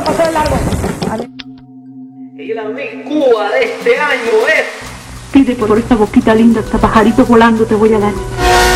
pasó de largo. Y la Miss Cuba de este año es... Pide por esta boquita linda, hasta pajaritos volando te voy a dar.